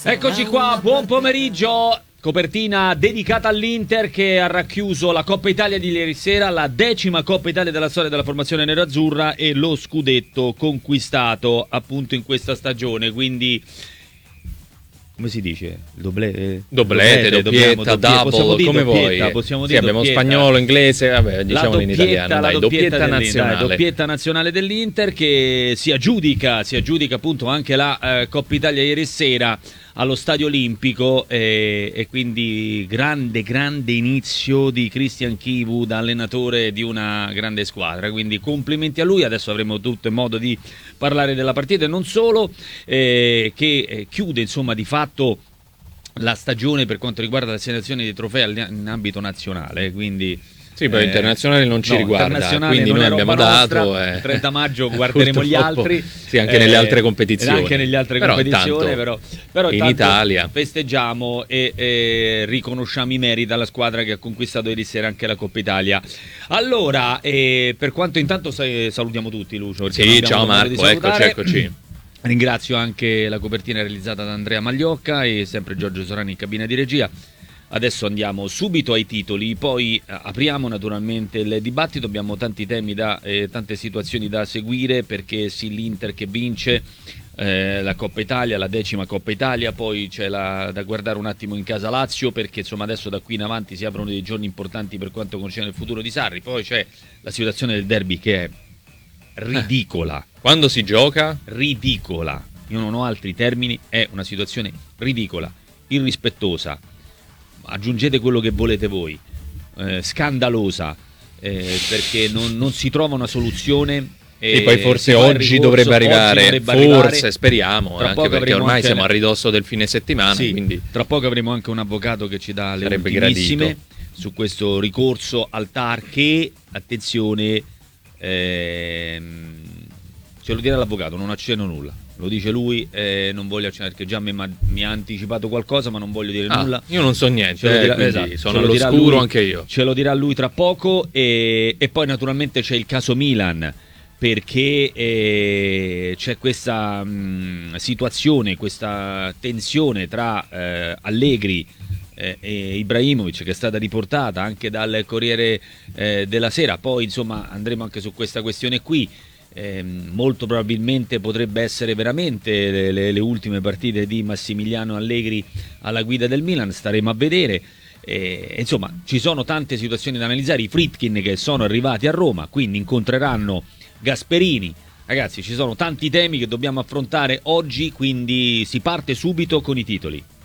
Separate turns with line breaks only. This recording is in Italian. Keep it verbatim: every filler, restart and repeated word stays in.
Eccoci qua, buon pomeriggio. Copertina dedicata all'Inter che ha racchiuso la Coppa Italia di ieri sera, la decima Coppa Italia della storia della formazione nerazzurra e lo scudetto conquistato appunto in questa stagione, quindi come si dice? Doble...
Doblete, doppietta, double, come vuoi.
Possiamo
sì,
dire
abbiamo
doppietta.
Spagnolo, inglese, vabbè, diciamo in italiano, dai, doppietta, doppietta nazionale.
Dai, doppietta nazionale dell'Inter che si aggiudica, si aggiudica appunto anche la eh, Coppa Italia ieri sera allo Stadio Olimpico eh, e quindi grande grande inizio di Christian Chivu da allenatore di una grande squadra, quindi complimenti a lui. Adesso avremo tutto modo di parlare della partita e non solo, eh, che eh, chiude insomma di fatto la stagione per quanto riguarda l'assegnazione dei trofei in ambito nazionale, quindi
sì, però
eh,
internazionale non ci
no,
riguarda, quindi noi abbiamo dato
nostra,
eh,
il trenta maggio guarderemo gli altri,
sì, anche eh, nelle altre competizioni,
anche nelle altre
però
competizioni,
intanto,
però, però
in Italia
festeggiamo e, e riconosciamo i meriti alla squadra che ha conquistato ieri sera anche la Coppa Italia. Allora, eh, per quanto intanto salutiamo tutti, Lucio.
Sì, ciao Marco, eccoci, eccoci.
Ringrazio anche la copertina realizzata da Andrea Magliocca e sempre Giorgio Sorani in cabina di regia. Adesso andiamo subito ai titoli, poi eh, apriamo naturalmente il dibattito, abbiamo tanti temi da, eh, tante situazioni da seguire, perché sì, l'Inter che vince eh, la Coppa Italia, la decima Coppa Italia, poi c'è la, da guardare un attimo in casa Lazio, perché insomma adesso da qui in avanti si aprono dei giorni importanti per quanto concerne il futuro di Sarri, poi c'è la situazione del derby che è ridicola.
Quando si gioca?
Ridicola, io non ho altri termini, è una situazione ridicola, irrispettosa. Aggiungete quello che volete voi, eh, scandalosa, eh, perché non, non si trova una soluzione.
E, e poi forse oggi ricorso, dovrebbe arrivare, oggi dovrebbe forse arrivare. Speriamo, tra anche perché ormai anche... siamo a ridosso del fine settimana. Sì, quindi
tra poco avremo anche un avvocato che ci dà le ultimissime gradito. Su questo ricorso al T A R che, attenzione, ehm, ce lo dirà l'avvocato, non accenno nulla. Lo dice lui, eh, non voglio accennare perché già mi, mi ha anticipato qualcosa, ma non voglio dire
ah,
nulla.
Io non so niente, eh, dirà, esatto, sono all'oscuro lui, anche io.
Ce lo dirà lui tra poco e, e poi naturalmente c'è il caso Milan, perché eh, c'è questa mh, situazione, questa tensione tra eh, Allegri eh, e Ibrahimovic che è stata riportata anche dal Corriere eh, della Sera. Poi insomma andremo anche su questa questione qui. Eh, molto probabilmente potrebbe essere veramente le, le, le ultime partite di Massimiliano Allegri alla guida del Milan, staremo a vedere. Eh, insomma ci sono tante situazioni da analizzare, i Friedkin che sono arrivati a Roma, quindi incontreranno Gasperini. Ragazzi, ci sono tanti temi che dobbiamo affrontare oggi, quindi si parte subito con i titoli.